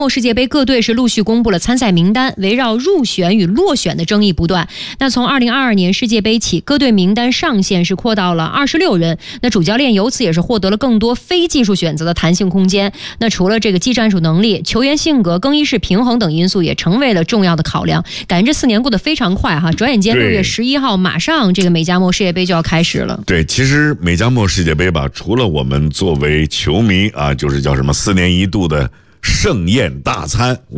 世界杯各队是陆续公布了参赛名单，围绕入选与落选的争议不断。那从2022年世界杯起，各队名单上限是扩到了26人，那主教练由此也是获得了更多非技术选择的弹性空间。那除了这个技战术能力，球员性格、更衣室平衡等因素也成为了重要的考量。感觉这4年过得非常快哈，转眼间6月11号马上这个美加墨世界杯就要开始了。 对，其实美加墨世界杯吧，除了我们作为球迷啊，就是叫什么4年一度的盛宴大餐。